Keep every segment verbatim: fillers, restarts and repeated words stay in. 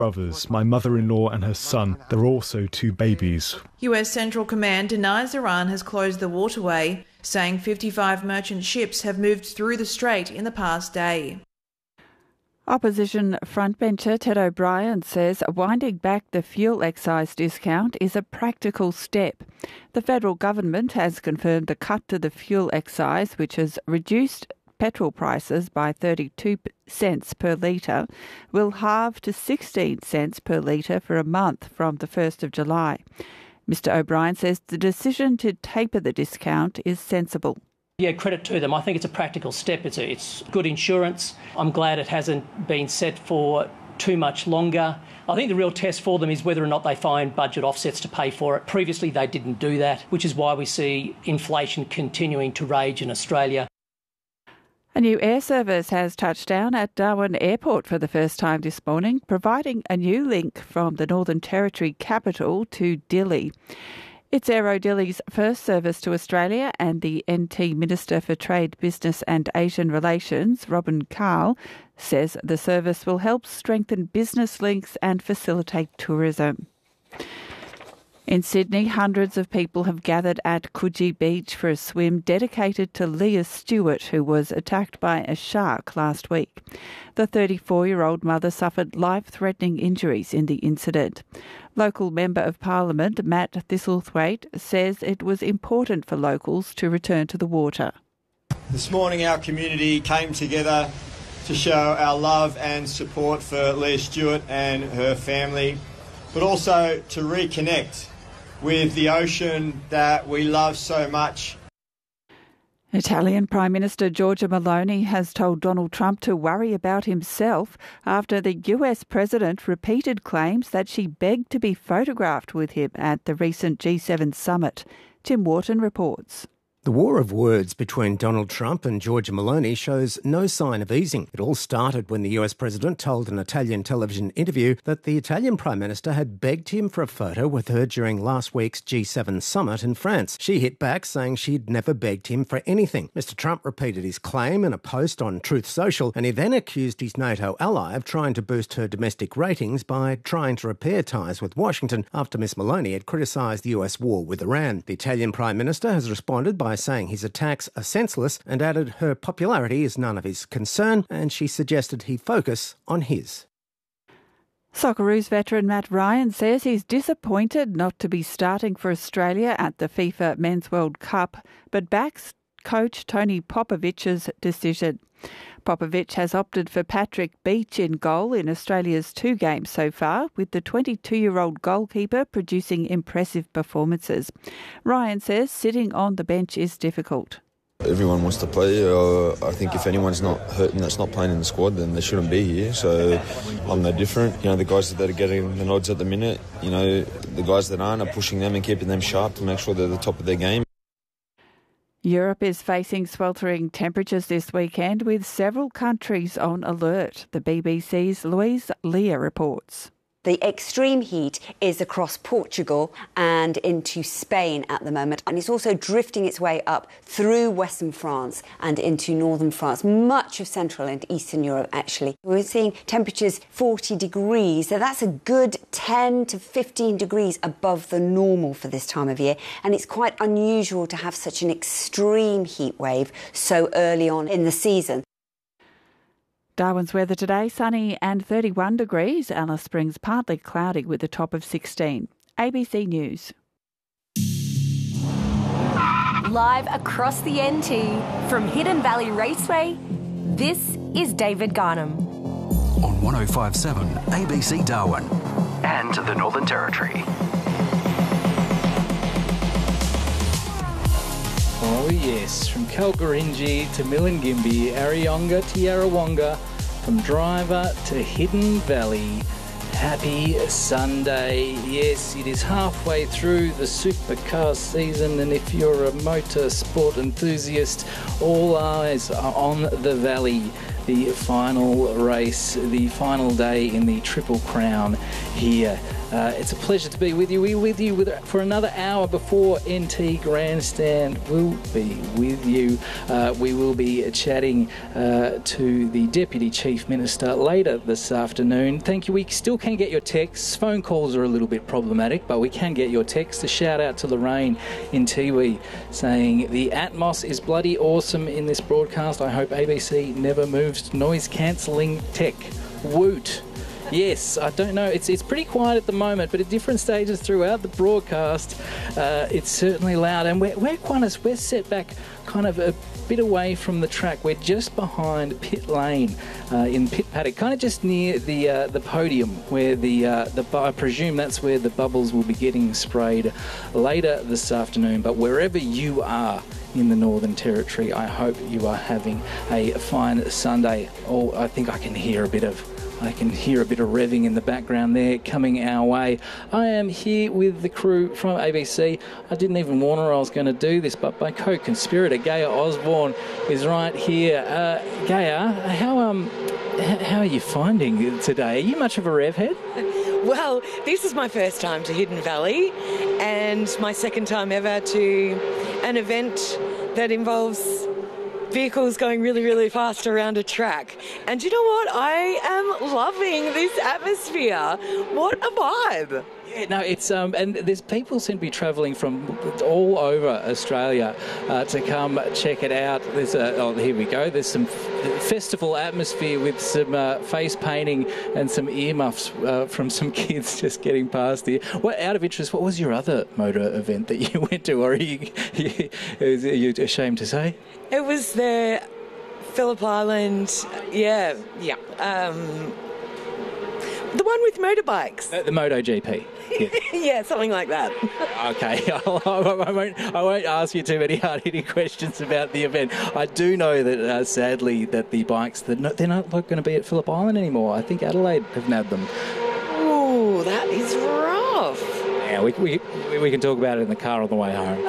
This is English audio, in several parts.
brothers, my mother-in-law and her son. There are also two babies. U S Central Command denies Iran has closed the waterway, saying fifty-five merchant ships have moved through the strait in the past day. Opposition frontbencher Ted O'Brien says winding back the fuel excise discount is a practical step. The federal government has confirmed a cut to the fuel excise, which has reduced petrol prices by thirty-two cents per litre, will halve to sixteen cents per litre for a month from the first of July. Mr O'Brien says the decision to taper the discount is sensible. Yeah, credit to them. I think it's a practical step. It's, a, it's good insurance. I'm glad it hasn't been set for too much longer. I think the real test for them is whether or not they find budget offsets to pay for it. Previously, they didn't do that, which is why we see inflation continuing to rage in Australia. A new air service has touched down at Darwin Airport for the first time this morning, providing a new link from the Northern Territory capital to Dili. It's Aero Dili's first service to Australia, and the N T Minister for Trade, Business and Asian Relations, Robin Carl, says the service will help strengthen business links and facilitate tourism. In Sydney, hundreds of people have gathered at Coogee Beach for a swim dedicated to Leah Stewart, who was attacked by a shark last week. The thirty-four-year-old mother suffered life-threatening injuries in the incident. Local Member of Parliament Matt Thistlethwaite says it was important for locals to return to the water. This morning our community came together to show our love and support for Leah Stewart and her family, but also to reconnect with the ocean that we love so much. Italian Prime Minister Giorgia Meloni has told Donald Trump to worry about himself after the U S President repeated claims that she begged to be photographed with him at the recent G seven summit. Tim Wharton reports. The war of words between Donald Trump and Giorgia Meloni shows no sign of easing. It all started when the U S President told an Italian television interview that the Italian Prime Minister had begged him for a photo with her during last week's G seven summit in France. She hit back, saying she'd never begged him for anything. Mister Trump repeated his claim in a post on Truth Social, and he then accused his NATO ally of trying to boost her domestic ratings by trying to repair ties with Washington after Miss Meloni had criticised the U S war with Iran. The Italian Prime Minister has responded by saying his attacks are senseless and added her popularity is none of his concern, and she suggested he focus on his. Socceroos veteran Matt Ryan says he's disappointed not to be starting for Australia at the FIFA Men's World Cup, but backs coach Tony Popovic's decision. Popovic has opted for Patrick Beach in goal in Australia's two games so far, with the twenty-two-year-old goalkeeper producing impressive performances. Ryan says sitting on the bench is difficult. Everyone wants to play. Uh, I think if anyone's not hurting that's not playing in the squad, then they shouldn't be here. So I'm no different. You know, the guys that are getting the nods at the minute, you know, the guys that aren't are pushing them and keeping them sharp to make sure they're at the top of their game. Europe is facing sweltering temperatures this weekend, with several countries on alert. The B B C's Louise Leah reports. The extreme heat is across Portugal and into Spain at the moment, and it's also drifting its way up through western France and into northern France, much of central and eastern Europe actually. We're seeing temperatures forty degrees, so that's a good ten to fifteen degrees above the normal for this time of year, and it's quite unusual to have such an extreme heat wave so early on in the season. Darwin's weather today, sunny and thirty-one degrees. Alice Springs partly cloudy with a top of sixteen. A B C News. Live across the N T from Hidden Valley Raceway, this is David Garnham. On one oh five point seven A B C Darwin and the Northern Territory. Oh yes, from Kalkarinji to Milingimbi, Arayonga to Yarrawonga, from Driver to Hidden Valley. Happy Sunday. Yes, it is halfway through the supercar season, and if you're a motor sport enthusiast, all eyes are on the valley. the final race, the final day in the Triple Crown here. Uh, it's a pleasure to be with you. We're with you with, for another hour before N T Grandstand will be with you. Uh, we will be chatting uh, to the Deputy Chief Minister later this afternoon. Thank you. We still can get your texts. Phone calls are a little bit problematic, but we can get your texts. A shout out to Lorraine in Tiwi saying the Atmos is bloody awesome in this broadcast. I hope A B C never moves to noise cancelling tech. Woot. Yes, I don't know. It's it's pretty quiet at the moment, but at different stages throughout the broadcast, uh, it's certainly loud. And we're, we're Qantas, we're set back kind of a bit away from the track. We're just behind pit lane uh, in pit paddock, kind of just near the uh, the podium where the uh, the I presume that's where the bubbles will be getting sprayed later this afternoon. But wherever you are in the Northern Territory, I hope you are having a fine Sunday. Oh, I think I can hear a bit of I can hear a bit of revving in the background there coming our way. I am here with the crew from A B C. I didn't even warn her I was going to do this, but my co-conspirator, Gaia Osborne, is right here. Uh, Gaia, how um, how are you finding it today? Are you much of a rev head? Well, this is my first time to Hidden Valley and my second time ever to an event that involves vehicles going really, really fast around a track. And you know what? I am loving this atmosphere. What a vibe. Yeah, no, it's um, and there's people seem to be travelling from all over Australia uh, to come check it out. There's a, oh, here we go. There's some f- festival atmosphere with some uh, face painting and some earmuffs uh, from some kids just getting past here. What, out of interest, what was your other motor event that you went to, or are you, are you ashamed to say? It was the Phillip Island, yeah, yeah. Um, the one with motorbikes. The, the MotoGP. Yeah. Yeah, something like that. Okay, I won't, I won't ask you too many hard-hitting questions about the event. I do know that, uh, sadly, that the bikes, they're not, they're not going to be at Phillip Island anymore. I think Adelaide have nabbed them. Oh, that is rough. Yeah, we, we, we can talk about it in the car on the way home.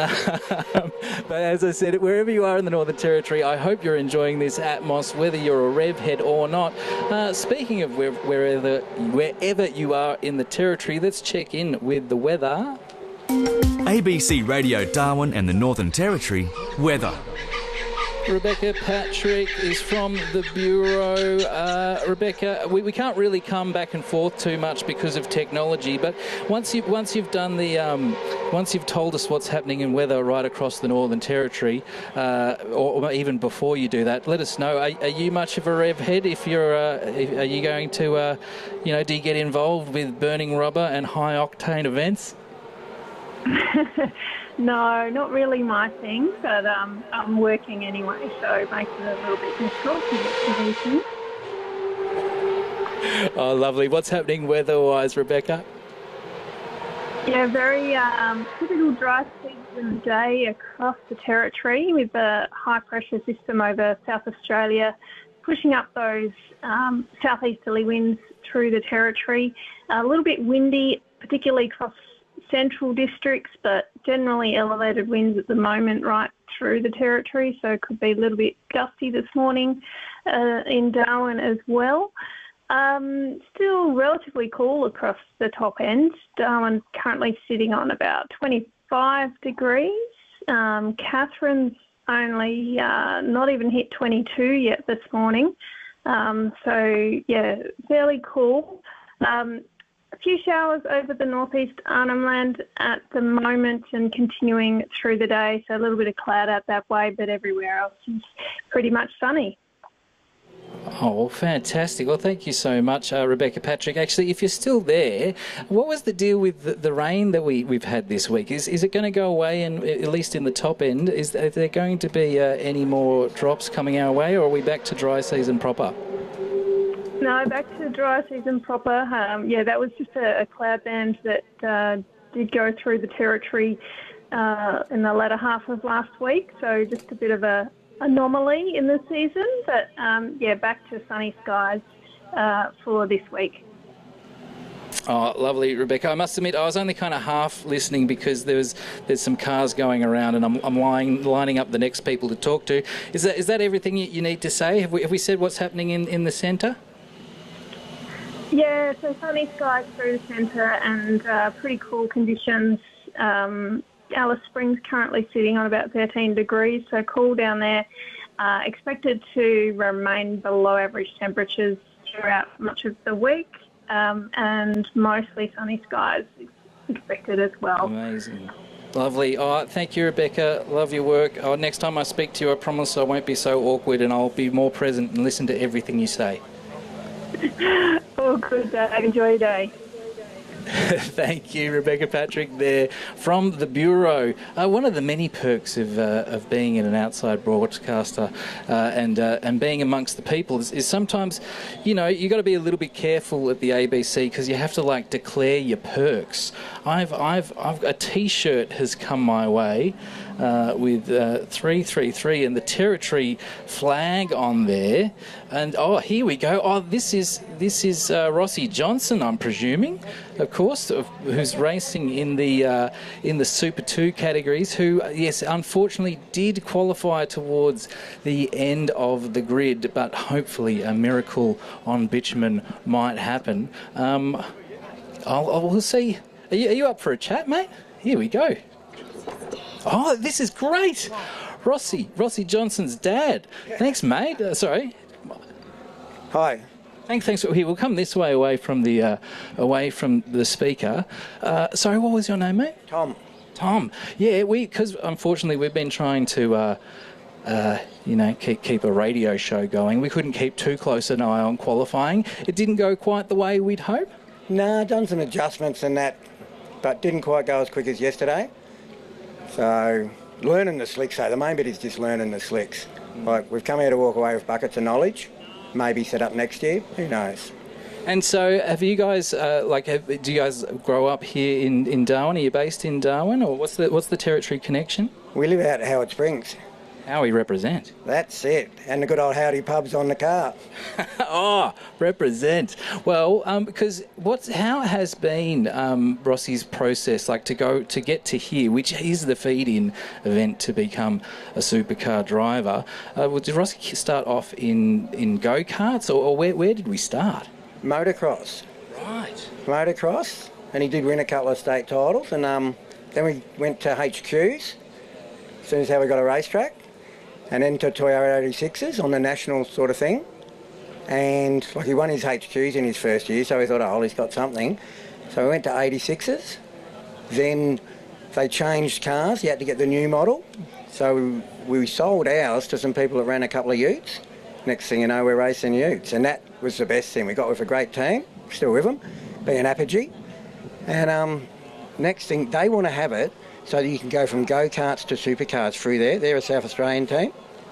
Uh, but as I said, wherever you are in the Northern Territory, I hope you're enjoying this Atmos, whether you're a rev head or not. Uh, speaking of where, wherever, wherever you are in the Territory, let's check in with the weather. A B C Radio Darwin and the Northern Territory weather. Rebecca Patrick is from the Bureau. Uh, Rebecca, we, we can't really come back and forth too much because of technology, but once you once you've done the um, once you've told us what's happening in weather right across the Northern Territory, uh, or, or even before you do that, let us know. Are, are you much of a rev head? If you're, uh, if, are you going to, uh, you know, do you get involved with burning rubber and high octane events? No, not really my thing, but um, I'm working anyway, so it makes it a little bit difficult to get to these things. Oh, lovely. What's happening weather-wise, Rebecca? Yeah, very um, typical dry season day across the Territory with a high-pressure system over South Australia pushing up those um, southeasterly winds through the Territory. A little bit windy, particularly across central districts, but generally elevated winds at the moment right through the Territory, so it could be a little bit gusty this morning uh, in Darwin as well. Um, still relatively cool across the top end. Darwin currently sitting on about twenty-five degrees. Um, Catherine's only uh, not even hit twenty-two yet this morning. Um, so, yeah, fairly cool. Um, A few showers over the northeast Arnhem Land at the moment and continuing through the day, so a little bit of cloud out that way, but everywhere else is pretty much sunny. Oh, well, fantastic. Well, thank you so much, uh, Rebecca Patrick. Actually, if you're still there, what was the deal with the, the rain that we, we've had this week? Is is it going to go away, and at least in the top end? Is there going to be uh, any more drops coming our way, or are we back to dry season proper? No, back to dry season proper. Um, yeah, that was just a, a cloud band that uh, did go through the Territory uh, in the latter half of last week, so just a bit of a anomaly in the season, but um, yeah, back to sunny skies uh, for this week. Oh, lovely, Rebecca. I must admit, I was only kind of half listening because there was there's some cars going around, and I'm, I'm lying, lining up the next people to talk to. Is that is that everything you, you need to say? Have we have we said what's happening in, in the centre? Yeah, so sunny skies through the centre and uh, pretty cool conditions. Um, Alice Springs currently sitting on about thirteen degrees, so cool down there. Uh, expected to remain below average temperatures throughout much of the week, um, and mostly sunny skies expected as well. Amazing. Lovely. Oh, thank you, Rebecca. Love your work. Oh, next time I speak to you, I promise I won't be so awkward and I'll be more present and listen to everything you say. Oh, good day. Enjoy your day. Thank you, Rebecca Patrick there from the Bureau. Uh, one of the many perks of uh, of being an outside broadcaster uh, and uh, and being amongst the people is, is sometimes, you know, you got to be a little bit careful at the A B C because you have to like declare your perks. I've I've I've a T-shirt has come my way uh, with uh, three three three and the territory flag on there, and oh, here we go. Oh, this is this is uh, Rossi Johnson, I'm presuming. Of course, who's racing in the uh, in the Super two categories, who, yes, unfortunately did qualify towards the end of the grid, but hopefully a miracle on bitumen might happen. Um, I'll, I'll we'll see. Are you, are you up for a chat, mate? Here we go. Oh, this is great. Rossi, Rossi Johnson's dad. Thanks, mate. Uh, sorry. Hi. Thanks, thanks. Here, we'll come this way, away from the uh, away from the speaker. Uh, sorry, what was your name, mate? Tom. Tom. Yeah, we because unfortunately we've been trying to, uh, uh, you know, keep keep a radio show going. We couldn't keep too close an eye on qualifying. It didn't go quite the way we'd hope. Nah, done some adjustments and that, but didn't quite go as quick as yesterday. So learning the slicks, though. The main bit is just learning the slicks. Mm. Like we've come here to walk away with buckets of knowledge. Maybe set up next year. Who knows? And so, have you guys uh, like? Have, do you guys grow up here in, in Darwin? Are you based in Darwin, or what's the what's the territory connection? We live out at Howard Springs. Howie represent. That's it, and the good old Howdy pub's on the car. Oh, represent. Well, um, because what's how has been um, Rossi's process like to go to get to here, which is the feed-in event to become a supercar driver? Uh, well, did Rossi start off in, in go-karts, or, or where where did we start? Motocross. Right. Motocross, and he did win a couple of state titles, and um, then we went to H Qs. As soon as how we got a racetrack. And then to Toyota eighty-sixes on the national sort of thing. And like he won his H Qs in his first year, so we thought, oh, he's got something. So we went to eighty-sixes. Then they changed cars. You had to get the new model. So we, we sold ours to some people that ran a couple of utes. Next thing you know, we're racing utes. And that was the best thing. We got with a great team, still with them, being Apogee. And um, next thing, they want to have it so that you can go from go-karts to supercars through there. They're a South Australian team.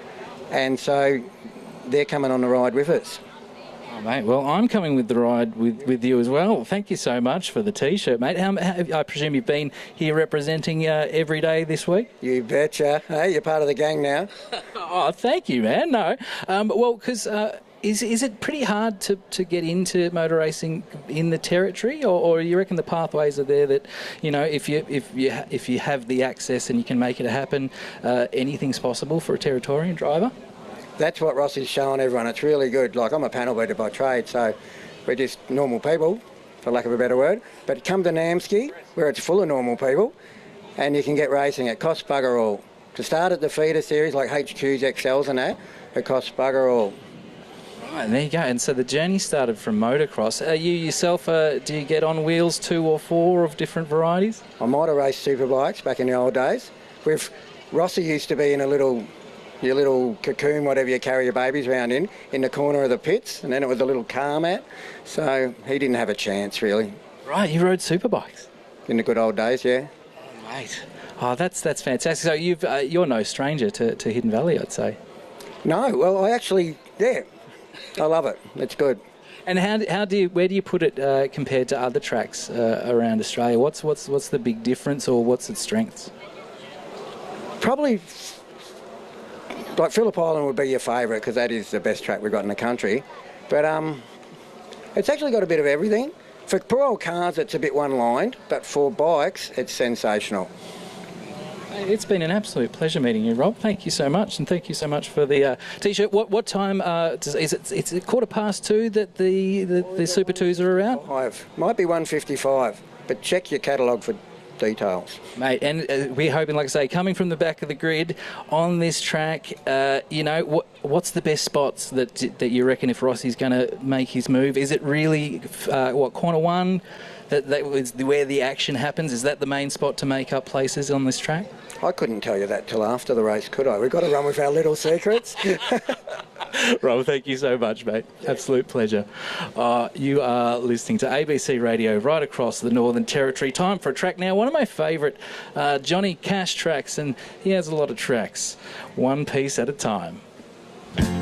And so they're coming on the ride with us. Oh, mate, well, I'm coming with the ride with, with you as well. Thank you so much for the T-shirt, mate. How, how, I presume you've been here representing uh, every day this week? You betcha. Hey, you're part of the gang now. Oh, thank you, man. No. Um, well, because... Uh, Is is it pretty hard to, to get into motor racing in the territory, or, or you reckon the pathways are there that, you know, if you if you ha- if you have the access and you can make it happen, uh, anything's possible for a Territorian driver? That's what Rossi's showing everyone. It's really good. Like, I'm a panel beater by trade, so we're just normal people, for lack of a better word. But come to Namski, where it's full of normal people, and you can get racing. It costs bugger all. To start at the feeder series like H Qs, X Ls and that, it costs bugger all. Right, there you go. And so the journey started from motocross. Are you yourself, uh, do you get on wheels two or four of different varieties? I might have raced superbikes back in the old days. With Rossi used to be in a little, your little cocoon, whatever you carry your babies around in, in the corner of the pits, and then it was a little car mat. So he didn't have a chance, really. Right, you rode superbikes? In the good old days, yeah. Oh, mate. Oh, that's that's fantastic. So you've uh, you're no stranger to, to Hidden Valley, I'd say. No, well, I actually, yeah. I love it. It's good. And how how do you where do you put it uh, compared to other tracks uh, around Australia? What's what's what's the big difference, or what's its strengths? Probably like Phillip Island would be your favourite because that is the best track we've got in the country. But um, it's actually got a bit of everything. For poor old cars, it's a bit one-lined, but for bikes, it's sensational. It's been an absolute pleasure meeting you, Rob. Thank you so much, and thank you so much for the uh, T-shirt. What what time uh, does, is it? It's a quarter past two that the, the, the Super Twos are around? Five. Might be one fifty-five, but check your catalogue for details. Mate, and uh, we're hoping, like I say, coming from the back of the grid on this track, uh, you know, what what's the best spots that that you reckon if Rossi's going to make his move? Is it really, uh, what, corner one? That, that is where the action happens? Is that the main spot to make up places on this track? I couldn't tell you that till after the race, could I? We've got to run with our little secrets. Rob, thank you so much, mate. Absolute pleasure. Uh, you are listening to A B C Radio right across the Northern Territory. Time for a track now. One of my favourite uh, Johnny Cash tracks, and he has a lot of tracks. One piece at a time.